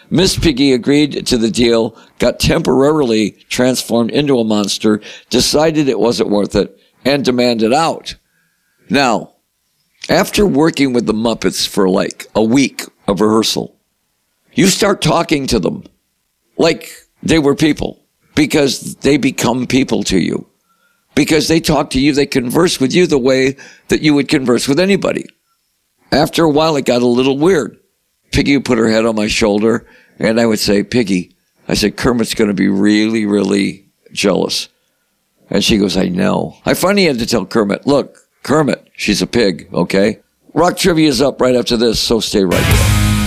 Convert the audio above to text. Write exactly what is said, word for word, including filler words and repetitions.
Miss Piggy agreed to the deal, got temporarily transformed into a monster, decided it wasn't worth it, and demanded out. Now, after working with the Muppets for like a week of rehearsal, you start talking to them like they were people, because they become people to you. Because they talk to you, they converse with you the way that you would converse with anybody. After a while, it got a little weird. Piggy would put her head on my shoulder, and I would say, Piggy, I said, Kermit's going to be really, really jealous. And she goes, I know. I finally had to tell Kermit, look, Kermit, she's a pig, okay? Rock Trivia is up right after this, so stay right here.